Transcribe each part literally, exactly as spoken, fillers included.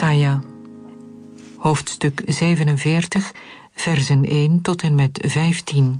Jesaja, hoofdstuk zevenenveertig, versen één tot en met vijftien.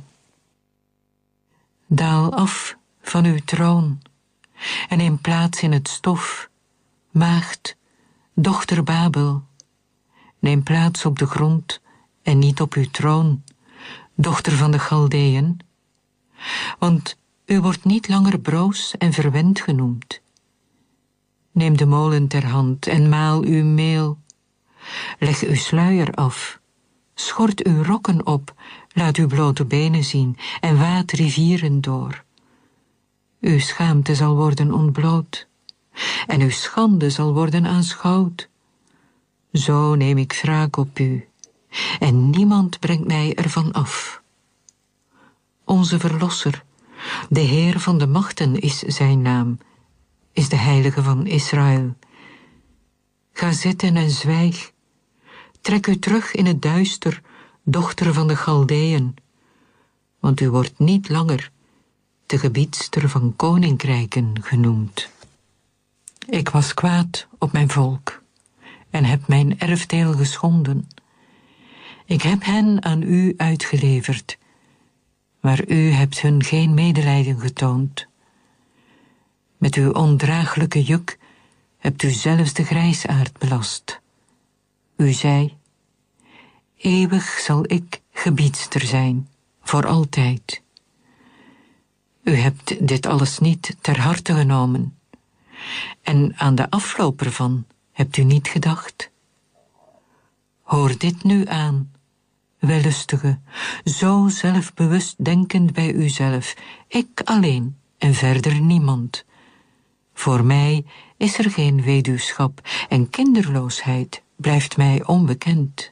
Daal af van uw troon en neem plaats in het stof, maagd, dochter Babel. Neem plaats op de grond en niet op uw troon, dochter van de Chaldeeën, want u wordt niet langer broos en verwend genoemd. Neem de molen ter hand en maal uw meel. Leg uw sluier af, schort uw rokken op, laat uw blote benen zien en waad rivieren door. Uw schaamte zal worden ontbloot en uw schande zal worden aanschouwd. Zo neem ik wraak op u en niemand brengt mij ervan af. Onze Verlosser, de Heer van de machten is zijn naam, is de Heilige van Israël. Ga zitten en zwijg. Trek u terug in het duister, dochter van de Chaldeeën, want u wordt niet langer de gebiedster van koninkrijken genoemd. Ik was kwaad op mijn volk en heb mijn erfdeel geschonden. Ik heb hen aan u uitgeleverd, maar u hebt hun geen medelijden getoond. Met uw ondraaglijke juk hebt u zelfs de grijsaard belast. U zei, eeuwig zal ik gebiedster zijn, voor altijd. U hebt dit alles niet ter harte genomen, en aan de afloop ervan hebt u niet gedacht. Hoor dit nu aan, wellustige, zo zelfbewust denkend bij uzelf, ik alleen en verder niemand. Voor mij is er geen weduwschap en kinderloosheid blijft mij onbekend.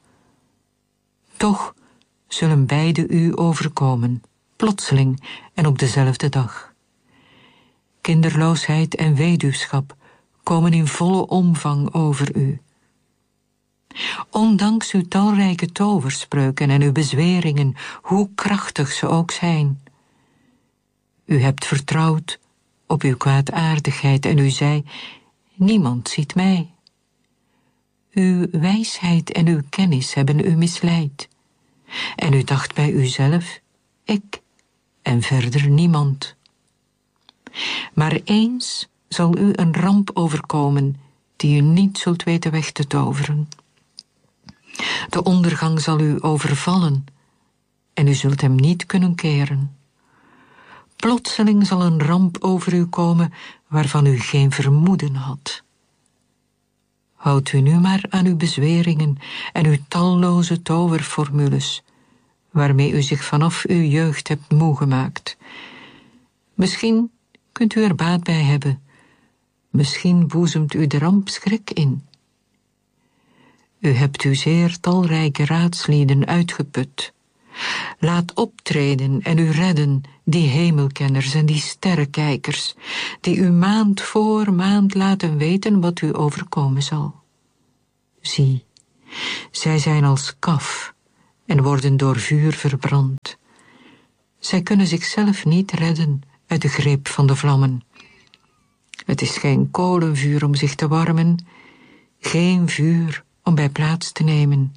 Toch zullen beide u overkomen, plotseling en op dezelfde dag. Kinderloosheid en weduwschap komen in volle omvang over u. Ondanks uw talrijke toverspreuken en uw bezweringen, hoe krachtig ze ook zijn. U hebt vertrouwd op uw kwaadaardigheid en u zei, niemand ziet mij. Uw wijsheid en uw kennis hebben u misleid. En u dacht bij uzelf, ik en verder niemand. Maar eens zal u een ramp overkomen die u niet zult weten weg te toveren. De ondergang zal u overvallen en u zult hem niet kunnen keren. Plotseling zal een ramp over u komen waarvan u geen vermoeden had. Houdt u nu maar aan uw bezweringen en uw talloze toverformules, waarmee u zich vanaf uw jeugd hebt moe gemaakt. Misschien kunt u er baat bij hebben, misschien boezemt u de ramp schrik in. U hebt uw zeer talrijke raadslieden uitgeput. Laat optreden en u redden die hemelkenners en die sterrenkijkers, die u maand voor maand laten weten wat u overkomen zal. Zie, zij zijn als kaf en worden door vuur verbrand. Zij kunnen zichzelf niet redden uit de greep van de vlammen. Het is geen kolenvuur om zich te warmen, geen vuur om bij plaats te nemen.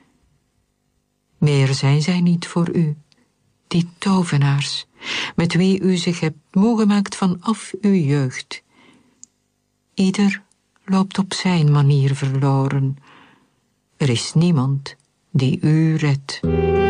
Meer zijn zij niet voor u, die tovenaars, met wie u zich hebt moe gemaakt vanaf uw jeugd. Ieder loopt op zijn manier verloren. Er is niemand die u redt.